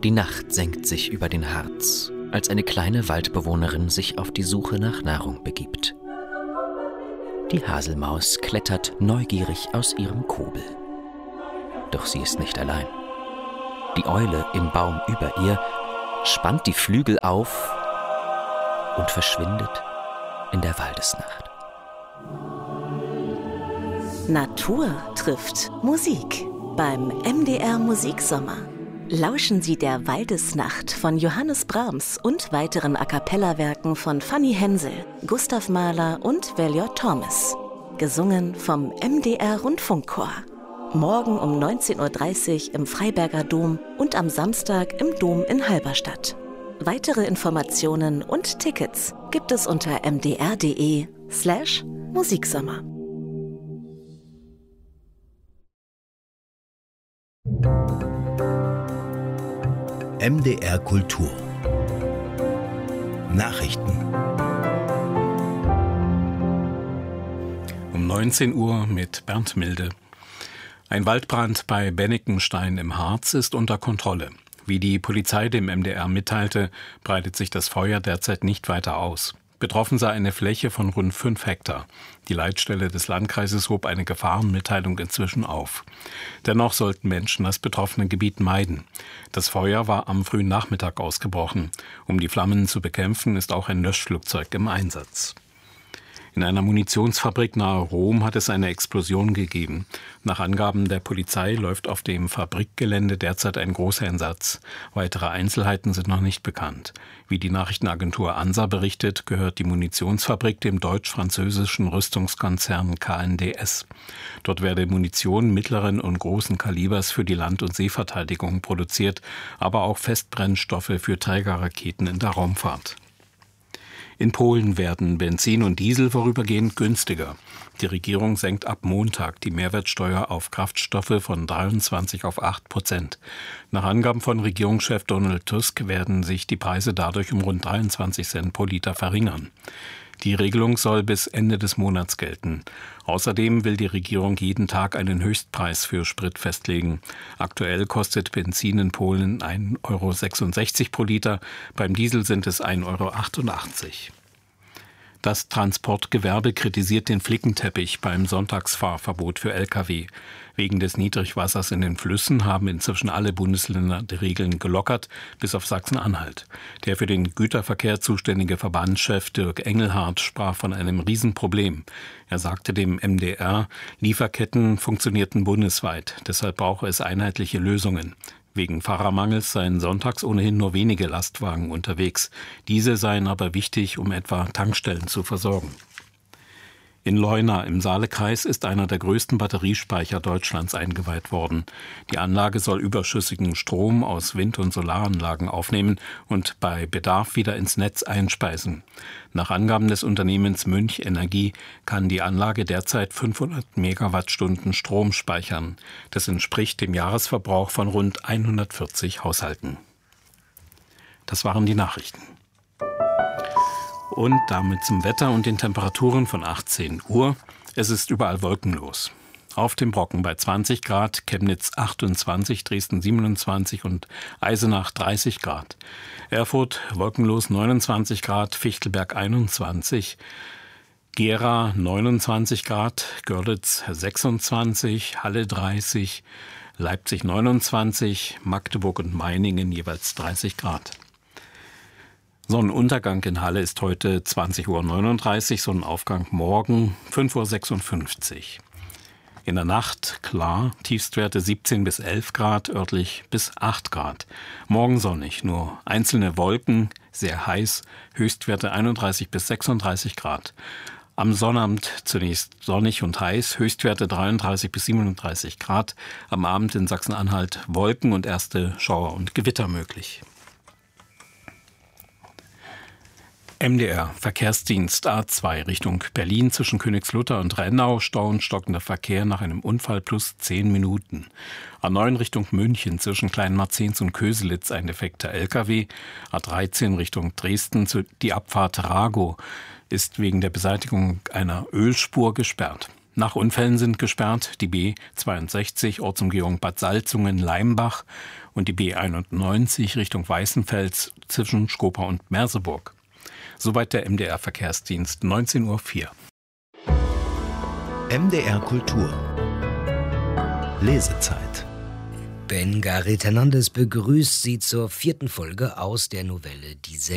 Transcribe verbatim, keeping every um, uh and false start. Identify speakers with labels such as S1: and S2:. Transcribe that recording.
S1: Die Nacht senkt sich über den Harz, als eine kleine Waldbewohnerin sich auf die Suche nach Nahrung begibt. Die Haselmaus klettert neugierig aus ihrem Kobel. Doch sie ist nicht allein. Die Eule im Baum über ihr spannt die Flügel auf und verschwindet in der Waldesnacht.
S2: Natur trifft Musik beim M D R Musiksommer. Lauschen Sie der Waldesnacht von Johannes Brahms und weiteren A-cappella-Werken von Fanny Hensel, Gustav Mahler und Valiot Thomas. Gesungen vom M D R Rundfunkchor. Morgen um neunzehn Uhr dreißig im Freiberger Dom und am Samstag im Dom in Halberstadt. Weitere Informationen und Tickets gibt es unter mdr.de slash Musiksommer.
S3: M D R Kultur Nachrichten.
S4: Um neunzehn Uhr mit Bernd Milde. Ein Waldbrand bei Bennikenstein im Harz ist unter Kontrolle. Wie die Polizei dem M D R mitteilte, breitet sich das Feuer derzeit nicht weiter aus. Betroffen sei eine Fläche von rund fünf Hektar. Die Leitstelle des Landkreises hob eine Gefahrenmitteilung inzwischen auf. Dennoch sollten Menschen das betroffene Gebiet meiden. Das Feuer war am frühen Nachmittag ausgebrochen. Um die Flammen zu bekämpfen, ist auch ein Löschflugzeug im Einsatz. In einer Munitionsfabrik nahe Rom hat es eine Explosion gegeben. Nach Angaben der Polizei läuft auf dem Fabrikgelände derzeit ein Großeinsatz. Weitere Einzelheiten sind noch nicht bekannt. Wie die Nachrichtenagentur ANSA berichtet, gehört die Munitionsfabrik dem deutsch-französischen Rüstungskonzern K N D S. Dort werde Munition mittleren und großen Kalibers für die Land- und Seeverteidigung produziert, aber auch Festbrennstoffe für Trägerraketen in der Raumfahrt. In Polen werden Benzin und Diesel vorübergehend günstiger. Die Regierung senkt ab Montag die Mehrwertsteuer auf Kraftstoffe von dreiundzwanzig auf acht Prozent. Nach Angaben von Regierungschef Donald Tusk werden sich die Preise dadurch um rund dreiundzwanzig Cent pro Liter verringern. Die Regelung soll bis Ende des Monats gelten. Außerdem will die Regierung jeden Tag einen Höchstpreis für Sprit festlegen. Aktuell kostet Benzin in Polen ein Euro sechsundsechzig pro Liter, beim Diesel sind es ein Euro achtundachtzig. Das Transportgewerbe kritisiert den Flickenteppich beim Sonntagsfahrverbot für L K W. Wegen des Niedrigwassers in den Flüssen haben inzwischen alle Bundesländer die Regeln gelockert, bis auf Sachsen-Anhalt. Der für den Güterverkehr zuständige Verbandschef Dirk Engelhardt sprach von einem Riesenproblem. Er sagte dem M D R, Lieferketten funktionierten bundesweit, deshalb brauche es einheitliche Lösungen. Wegen Fahrermangels seien sonntags ohnehin nur wenige Lastwagen unterwegs. Diese seien aber wichtig, um etwa Tankstellen zu versorgen. In Leuna im Saalekreis ist einer der größten Batteriespeicher Deutschlands eingeweiht worden. Die Anlage soll überschüssigen Strom aus Wind- und Solaranlagen aufnehmen und bei Bedarf wieder ins Netz einspeisen. Nach Angaben des Unternehmens Münch Energie kann die Anlage derzeit fünfhundert Megawattstunden Strom speichern. Das entspricht dem Jahresverbrauch von rund hundertvierzig Haushalten. Das waren die Nachrichten. Und damit zum Wetter und den Temperaturen von achtzehn Uhr. Es ist überall wolkenlos. Auf dem Brocken bei zwanzig Grad, Chemnitz achtundzwanzig, Dresden siebenundzwanzig und Eisenach dreißig Grad. Erfurt wolkenlos neunundzwanzig Grad, Fichtelberg einundzwanzig, Gera neunundzwanzig Grad, Görlitz sechsundzwanzig, Halle dreißig, Leipzig neunundzwanzig, Magdeburg und Meiningen jeweils dreißig Grad. Sonnenuntergang in Halle ist heute zwanzig Uhr neununddreißig, Sonnenaufgang morgen fünf Uhr sechsundfünfzig. In der Nacht klar, Tiefstwerte siebzehn bis elf Grad, örtlich bis acht Grad. Morgen sonnig, nur einzelne Wolken, sehr heiß, Höchstwerte einunddreißig bis sechsunddreißig Grad. Am Sonnabend zunächst sonnig und heiß, Höchstwerte dreiunddreißig bis siebenunddreißig Grad. Am Abend in Sachsen-Anhalt Wolken und erste Schauer und Gewitter möglich. M D R Verkehrsdienst A zwei Richtung Berlin zwischen Königslutter und Rennau, Stau und stockender Verkehr nach einem Unfall plus zehn Minuten. A neun Richtung München zwischen Kleinmarzens und Köselitz ein defekter L K W. A dreizehn Richtung Dresden die Abfahrt Rago ist wegen der Beseitigung einer Ölspur gesperrt. Nach Unfällen sind gesperrt die B zweiundsechzig Ortsumgehung Bad Salzungen-Leimbach und die B einundneunzig Richtung Weißenfels zwischen Skopa und Merseburg. Soweit der M D R-Verkehrsdienst, neunzehn Uhr vier.
S3: M D R Kultur. Lesezeit.
S5: Ben Garret Hernandez begrüßt Sie zur vierten Folge aus der Novelle Die